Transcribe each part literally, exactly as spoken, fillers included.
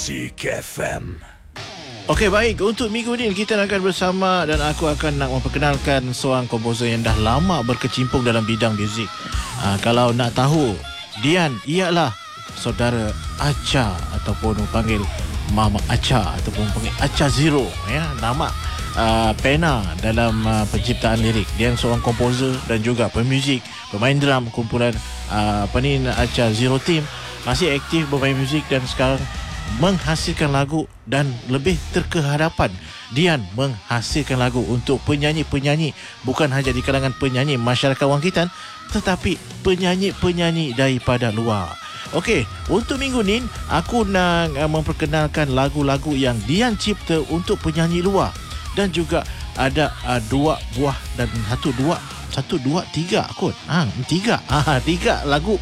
Music F M. Okey, baik. Untuk minggu ni kita akan bersama dan aku akan nak memperkenalkan seorang komposer yang dah lama berkecimpung dalam bidang muzik. Aa, kalau nak tahu, Dian ialah saudara Acha ataupun panggil Mama Acha ataupun panggil Acha Zero, ya, nama uh, pena dalam uh, penciptaan lirik. Dia seorang komposer dan juga pemuzik, pemain drum kumpulan uh, apa ni Acha Zero Team, masih aktif bermain muzik dan sekarang menghasilkan lagu dan lebih terkehadapan. Dian menghasilkan lagu untuk penyanyi-penyanyi, bukan hanya di kalangan penyanyi masyarakat Wangkitan, tetapi penyanyi-penyanyi daripada luar. Okey, untuk minggu ni aku nak uh, memperkenalkan lagu-lagu yang Dian cipta untuk penyanyi luar, dan juga ada uh, dua buah dan satu dua satu dua tiga kot. Ah, tiga. Ah, tiga lagu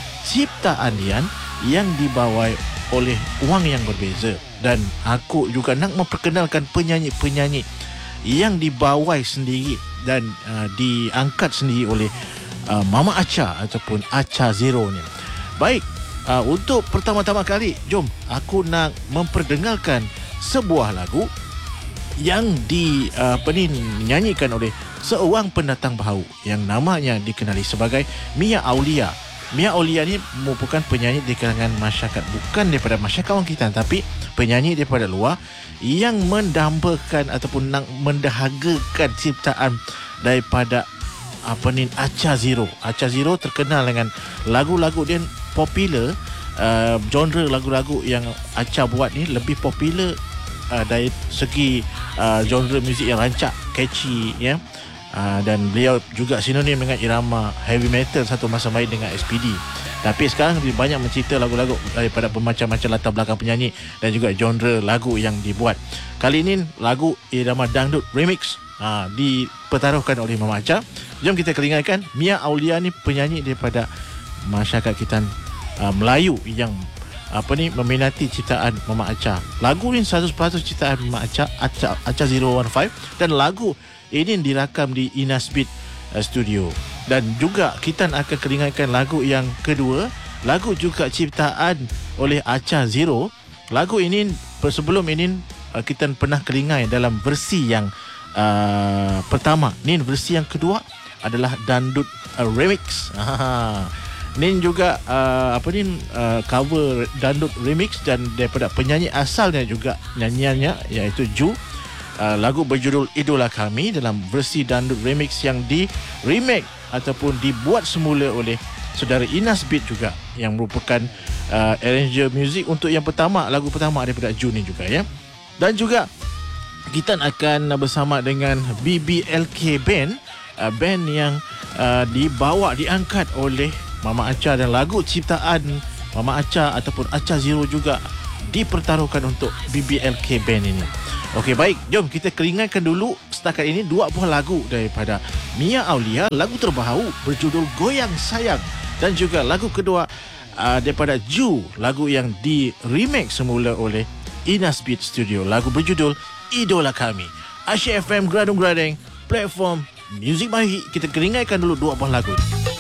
ciptaan Dian yang dibawai oleh wang yang berbeza, dan aku juga nak memperkenalkan penyanyi-penyanyi yang dibawai sendiri dan uh, diangkat sendiri oleh uh, Mama Acha ataupun Acha Zero ni. Baik, uh, untuk pertama-tama kali, jom aku nak memperdengarkan sebuah lagu yang di uh, apa ni dinyanyikan oleh seorang pendatang baharu yang namanya dikenali sebagai Mia Aulia. Mia Aulia ni merupakan penyanyi di kalangan masyarakat, bukan daripada masyarakat Wangkitan, tapi penyanyi daripada luar yang mendambakan ataupun nak mendahagakan ciptaan daripada apa ni Acha Zero. Acha Zero terkenal dengan lagu-lagu dia popular. Uh, genre lagu-lagu yang Acha buat ni lebih popular uh, dari segi uh, genre muzik yang rancak, catchy, ya. Uh, dan beliau juga sinonim dengan irama heavy metal satu masa main dengan S P D. Tapi sekarang lebih banyak mencipta lagu-lagu daripada bermacam-macam latar belakang penyanyi dan juga genre lagu yang dibuat. Kali ini lagu irama dangdut remix uh, dipertaruhkan oleh Mama Acha. Jom kita kelingakan. Mia Aulia ni penyanyi daripada masyarakat kita uh, Melayu yang apa ni meminati ciptaan Mama Acha. Lagu ni seratus peratus ciptaan Mama Acha, Acha, Acha zero one five, dan lagu ini dirakam di Inas Beat uh, Studio. Dan juga kita akan kelingakan lagu yang kedua, lagu juga ciptaan oleh Acha Zero. Lagu ini sebelum ini uh, kita pernah kelingai dalam versi yang uh, pertama. Ni versi yang kedua adalah dangdut uh, remix. Ni juga uh, apa ni uh, cover dangdut remix dan daripada penyanyi asalnya juga nyanyiannya iaitu Ju. Uh, lagu berjudul Idola Kami dalam versi dangdut remix yang di remake ataupun dibuat semula oleh saudara Inas Beat juga, yang merupakan uh, arranger music untuk yang pertama, lagu pertama daripada Ju ni juga, ya. Dan juga kita akan bersama dengan B B L K Band, uh, band yang uh, dibawa diangkat oleh Mama Acha, dan lagu ciptaan Mama Acha ataupun Acha Zero juga dipertaruhkan untuk B B L K Band ini. Okey, baik, jom kita kelingakan dulu setakat ini dua buah lagu daripada Mia Aulia. Lagu terbaru berjudul Goyang Sayang, dan juga lagu kedua uh, daripada Ju, lagu yang di remake semula oleh Inas Beat Studio. Lagu berjudul Idola Kami. Asyik F M Gradung Gradeng, platform muzik baik. Kita kelingakan dulu dua buah lagu.